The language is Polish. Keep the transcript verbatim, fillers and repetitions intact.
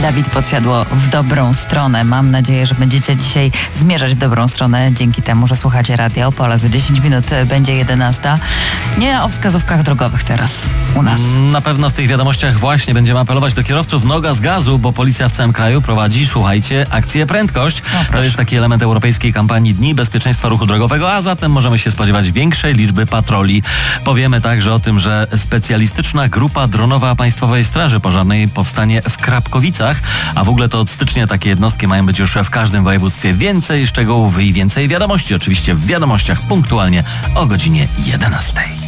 Dawid podsiadło w dobrą stronę. Mam nadzieję, że będziecie dzisiaj zmierzać w dobrą stronę dzięki temu, że słuchacie Radia Opole. Za dziesięć minut będzie jedenasta. Nie o wskazówkach drogowych teraz u nas. Na pewno w tych wiadomościach właśnie będziemy apelować do kierowców noga z gazu, bo policja w całym kraju prowadzi, słuchajcie, akcję Prędkość. O, to jest taki element europejskiej kampanii Dni Bezpieczeństwa Ruchu Drogowego, a zatem możemy się spodziewać większej liczby patroli. Powiemy także o tym, że specjalistyczna grupa dronowa Państwowej Straży Pożarnej powstanie w Krapkowicach, a w ogóle to od stycznia takie jednostki mają być już w każdym województwie. Więcej szczegółów i więcej wiadomości oczywiście w wiadomościach punktualnie o godzinie jedenastej.